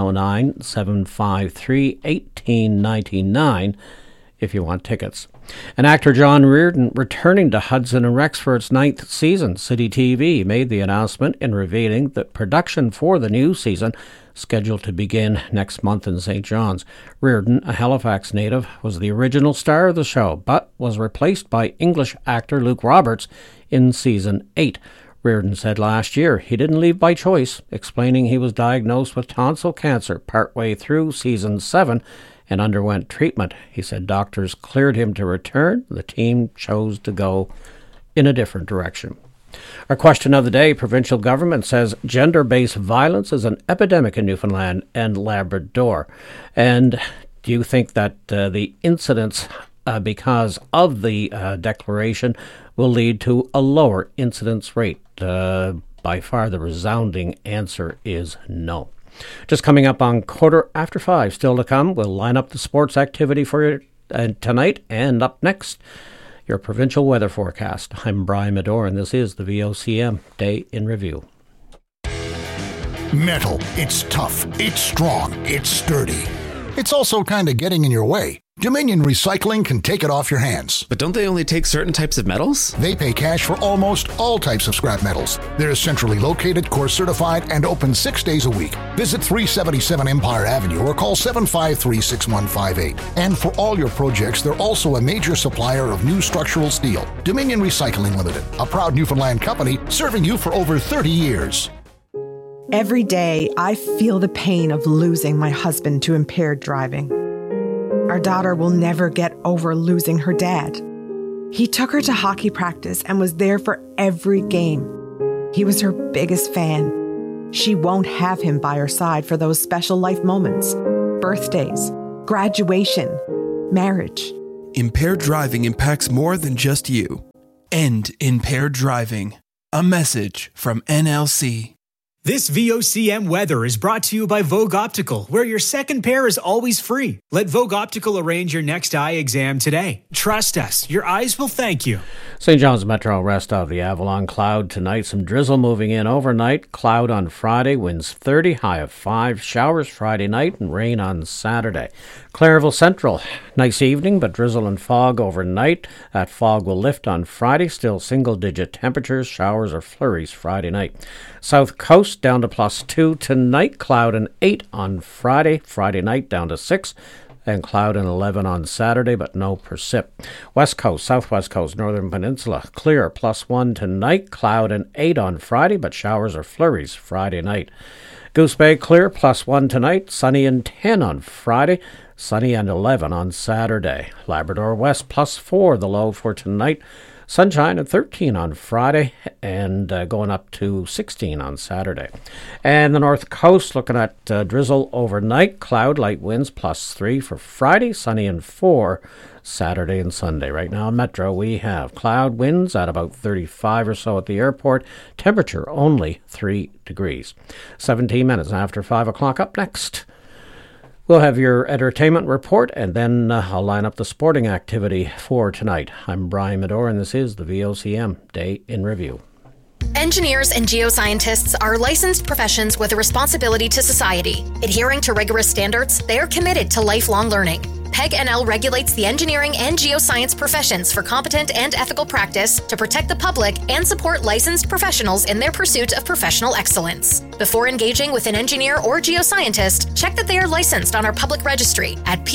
709-753-1899 if you want tickets. And actor John Reardon returning to Hudson and Rex for its 9th season. City TV made the announcement in revealing that production for the new season, scheduled to begin next month in St. John's. Reardon, a Halifax native, was the original star of the show, but was replaced by English actor Luke Roberts in Season 8. Reardon said last year he didn't leave by choice, explaining he was diagnosed with tonsil cancer partway through Season 7 and underwent treatment. He said doctors cleared him to return. The team chose to go in a different direction. Our question of the day, provincial government says gender-based violence is an epidemic in Newfoundland and Labrador. And do you think that the incidents because of the declaration will lead to a lower incidence rate? By far the resounding answer is no. Just coming up on 5:15, still to come, we'll line up the sports activity for you tonight, and up next, your provincial weather forecast. I'm Brian Medor, and this is the VOCM Day in Review. Metal. It's tough. It's strong. It's sturdy. It's also kind of getting in your way. Dominion Recycling can take it off your hands. But don't they only take certain types of metals? They pay cash for almost all types of scrap metals. They're centrally located, course certified, and open 6 days a week. Visit 377 Empire Avenue or call 753-6158. And for all your projects, they're also a major supplier of new structural steel. Dominion Recycling Limited, a proud Newfoundland company serving you for over 30 years. Every day, I feel the pain of losing my husband to impaired driving. Our daughter will never get over losing her dad. He took her to hockey practice and was there for every game. He was her biggest fan. She won't have him by her side for those special life moments, birthdays, graduation, marriage. Impaired driving impacts more than just you. End impaired driving. A message from NLC. This VOCM weather is brought to you by Vogue Optical, where your second pair is always free. Let Vogue Optical arrange your next eye exam today. Trust us, your eyes will thank you. St. John's Metro rest of the Avalon. Cloud tonight, some drizzle moving in overnight. Cloud on Friday, winds 30, high of 5. Showers Friday night and rain on Saturday. Clairville Central, nice evening, but drizzle and fog overnight. That fog will lift on Friday, still single-digit temperatures. Showers or flurries Friday night. South Coast down to +2 tonight. Cloud and 8 on Friday. Friday night down to 6. And cloud and 11 on Saturday, but no precip. West Coast, Southwest Coast, Northern Peninsula, clear, +1 tonight. Cloud and 8 on Friday, but showers or flurries Friday night. Goose Bay, clear, +1 tonight. Sunny and 10 on Friday. Sunny and 11 on Saturday. Labrador West, +4, the low for tonight. Sunshine at 13 on Friday and going up to 16 on Saturday. And the North Coast looking at drizzle overnight. Cloud, light winds, +3 for Friday. Sunny and 4 Saturday and Sunday. Right now in Metro we have cloud, winds at about 35 or so at the airport. Temperature only 3 degrees. 17 minutes after 5 o'clock. Up next, we'll have your entertainment report, and then I'll line up the sporting activity for tonight. I'm Brian Medore, and this is the VOCM Day in Review. Engineers and geoscientists are licensed professions with a responsibility to society. Adhering to rigorous standards, they are committed to lifelong learning. PEG NL regulates the engineering and geoscience professions for competent and ethical practice to protect the public and support licensed professionals in their pursuit of professional excellence. Before engaging with an engineer or geoscientist, check that they are licensed on our public registry at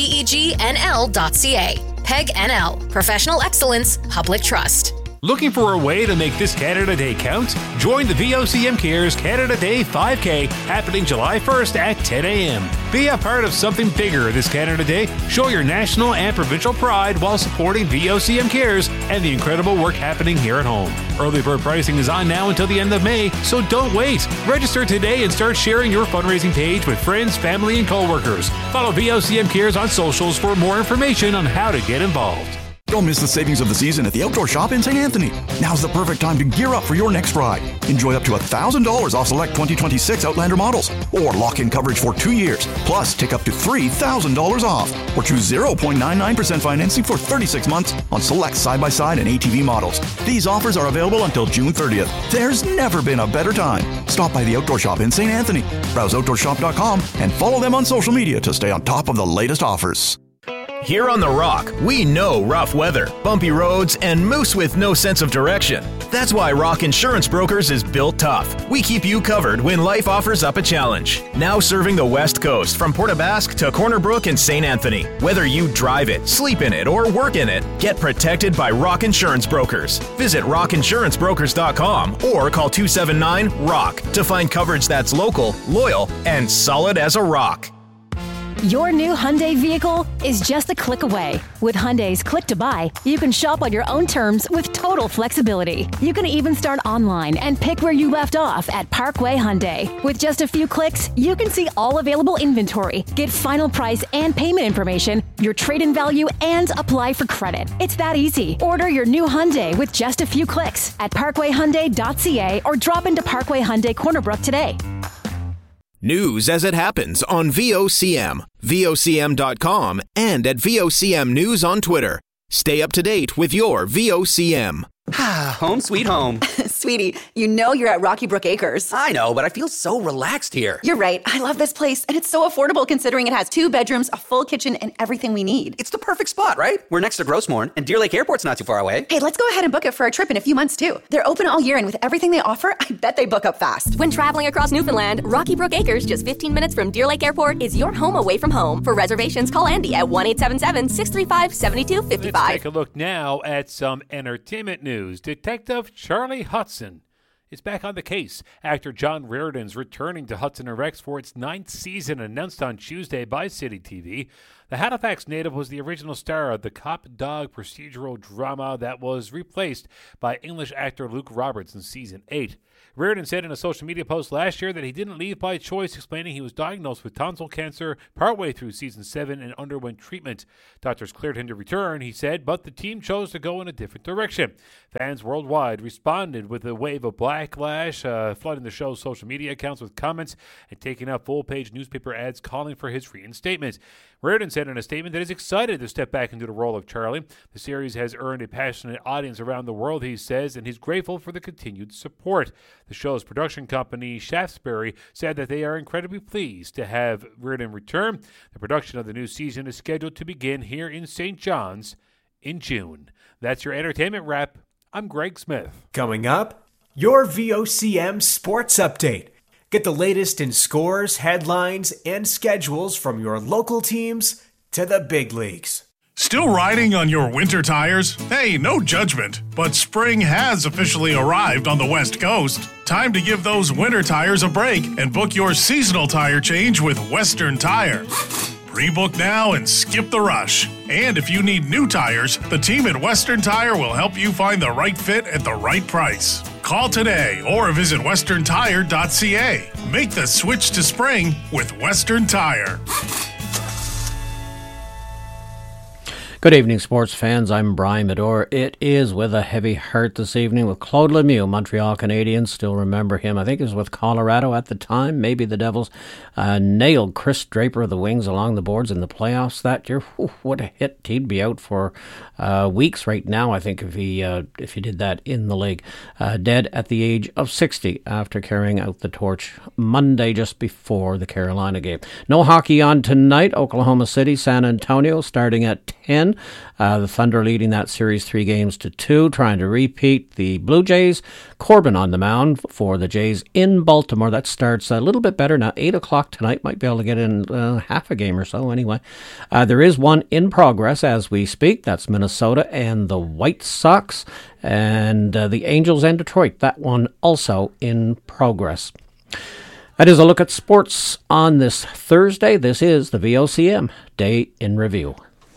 pegnl.ca. PEG NL, Professional Excellence, Public Trust. Looking for a way to make this Canada Day count? Join the VOCM Cares Canada Day 5K happening July 1st at 10 a.m. Be a part of something bigger this Canada Day. Show your national and provincial pride while supporting VOCM Cares and the incredible work happening here at home. Early bird pricing is on now until the end of May, so don't wait. Register today and start sharing your fundraising page with friends, family, and coworkers. Follow VOCM Cares on socials for more information on how to get involved. Don't miss the savings of the season at the Outdoor Shop in St. Anthony. Now's the perfect time to gear up for your next ride. Enjoy up to $1,000 off select 2026 Outlander models, or lock in coverage for 2 years. Plus, take up to $3,000 off, or choose 0.99% financing for 36 months on select side-by-side and ATV models. These offers are available until June 30th. There's never been a better time. Stop by the Outdoor Shop in St. Anthony. Browse outdoorshop.com and follow them on social media to stay on top of the latest offers. Here on The Rock, we know rough weather, bumpy roads, and moose with no sense of direction. That's why Rock Insurance Brokers is built tough. We keep you covered when life offers up a challenge. Now serving the West Coast from Port aux Basques to Corner Brook and St. Anthony. Whether you drive it, sleep in it, or work in it, get protected by Rock Insurance Brokers. Visit rockinsurancebrokers.com or call 279-ROCK to find coverage that's local, loyal, and solid as a rock. Your new Hyundai vehicle is just a click away. With Hyundai's Click to Buy, you can shop on your own terms with total flexibility. You can even start online and pick where you left off at Parkway Hyundai. With just a few clicks, you can see all available inventory, get final price and payment information, your trade-in value, and apply for credit. It's that easy. Order your new Hyundai with just a few clicks at parkwayhyundai.ca or drop into Parkway Hyundai Corner Brook today. News as it happens on VOCM, VOCM.com, and at VOCM News on Twitter. Stay up to date with your VOCM. Home sweet home. Sweetie, you know you're at Rocky Brook Acres. I know, but I feel so relaxed here. You're right. I love this place, and it's so affordable considering it has 2 bedrooms, a full kitchen, and everything we need. It's the perfect spot, right? We're next to Grossmorn, and Deer Lake Airport's not too far away. Hey, let's go ahead and book it for a trip in a few months, too. They're open all year, and with everything they offer, I bet they book up fast. When traveling across Newfoundland, Rocky Brook Acres, just 15 minutes from Deer Lake Airport, is your home away from home. For reservations, call Andy at 1-877-635-7255. Let's take a look now at some entertainment news. Detective Charlie Hudson is back on the case. Actor John Reardon's returning to Hudson and Rex for its 9th season, announced on Tuesday by City TV. The Halifax native was the original star of the cop-dog procedural drama that was replaced by English actor Luke Roberts in Season 8. Reardon said in a social media post last year that he didn't leave by choice, explaining he was diagnosed with tonsil cancer partway through Season 7 and underwent treatment. Doctors cleared him to return, he said, but the team chose to go in a different direction. Fans worldwide responded with a wave of backlash, flooding the show's social media accounts with comments and taking up full-page newspaper ads calling for his reinstatement. Reardon said in a statement that he's excited to step back into the role of Charlie. The series has earned a passionate audience around the world, he says, and he's grateful for the continued support. The show's production company, Shaftesbury, said that they are incredibly pleased to have Reardon return. The production of the new season is scheduled to begin here in St. John's in June. That's your entertainment wrap. I'm Greg Smith. Coming up, your VOCM Sports Update. Get the latest in scores, headlines, and schedules from your local teams to the big leagues. Still riding on your winter tires? Hey, no judgment, but spring has officially arrived on the West Coast. Time to give those winter tires a break and book your seasonal tire change with Western Tire. Pre-book now and skip the rush. And if you need new tires, the team at Western Tire will help you find the right fit at the right price. Call today or visit westerntire.ca. Make the switch to spring with Western Tire. Good evening, sports fans. I'm Brian Medor. It is with a heavy heart this evening with Claude Lemieux, Montreal Canadiens. Still remember him. I think he was with Colorado at the time. Maybe the Devils nailed Chris Draper of the Wings along the boards in the playoffs that year. Whew, what a hit. He'd be out for weeks right now, I think, if he did that in the league. Dead at the age of 60 after carrying out the torch Monday just before the Carolina game. No hockey on tonight. Oklahoma City, San Antonio starting at 10. The Thunder leading that series 3-2, trying to repeat. The Blue Jays, Corbin on the mound for the Jays in Baltimore. That starts a little bit better now. 8 o'clock tonight. Might be able to get in half a game or so anyway. There is one in progress as we speak. That's Minnesota and the White Sox. And the Angels and Detroit. That one also in progress. That is a look at sports on this Thursday. This is the VOCM Day in Review.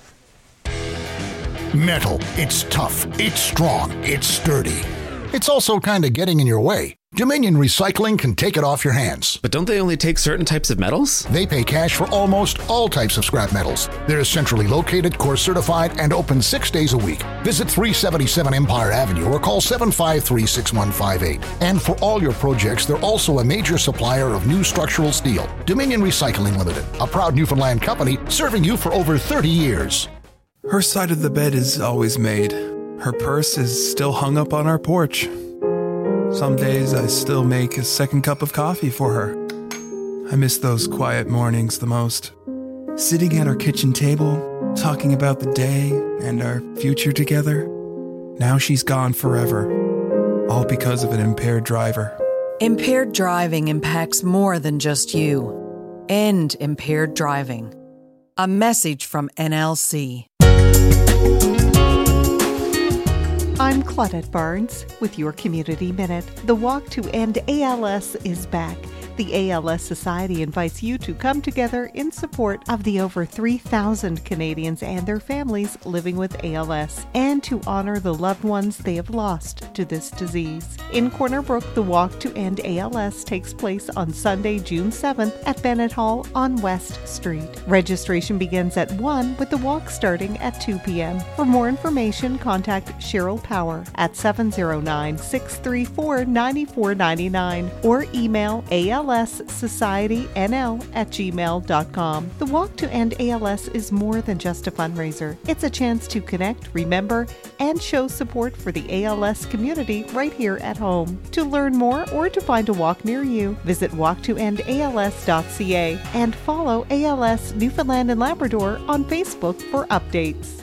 Metal. It's tough. It's strong. It's sturdy. It's also kind of getting in your way. Dominion Recycling can take it off your hands. But don't they only take certain types of metals? They pay cash for almost all types of scrap metals. They're centrally located, course certified, and open 6 days a week. Visit 377 Empire Avenue or call 753-6158. And for all your projects, they're also a major supplier of new structural steel. Dominion Recycling Limited, a proud Newfoundland company serving you for over 30 years. Her side of the bed is always made. Her purse is still hung up on our porch. Some days I still make a second cup of coffee for her. I miss those quiet mornings the most. Sitting at our kitchen table, talking about the day and our future together. Now she's gone forever, all because of an impaired driver. Impaired driving impacts more than just you. End impaired driving. A message from NLC. I'm Claudette Barnes with your Community Minute. The Walk to End ALS is back. The ALS Society invites you to come together in support of the over 3,000 Canadians and their families living with ALS and to honor the loved ones they have lost to this disease. In Corner Brook, the Walk to End ALS takes place on Sunday, June 7th at Bennett Hall on West Street. Registration begins at 1 with the walk starting at 2 p.m. For more information, contact Cheryl Power at 709-634-9499 or email ALS alssocietynl@gmail.com. The Walk to End ALS is more than just a fundraiser. It's a chance to connect, remember, and show support for the ALS community right here at home. To learn more or to find a walk near you, visit walktoendals.ca and follow ALS Newfoundland and Labrador on Facebook for updates.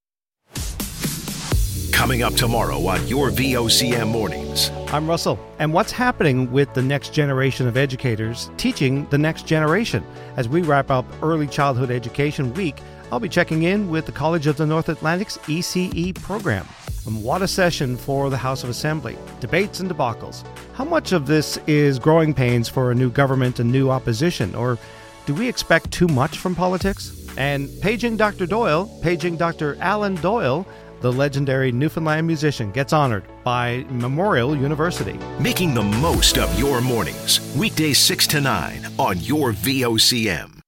Coming up tomorrow on your VOCM Mornings. I'm Russell, and what's happening with the next generation of educators teaching the next generation? As we wrap up Early Childhood Education Week, I'll be checking in with the College of the North Atlantic's ECE program. And what a session for the House of Assembly. Debates and debacles. How much of this is growing pains for a new government and new opposition, or do we expect too much from politics? And paging Dr. Doyle, paging Dr. Alan Doyle, the legendary Newfoundland musician, gets honored by Memorial University. Making the most of your mornings. Weekdays 6 to 9 on your VOCM.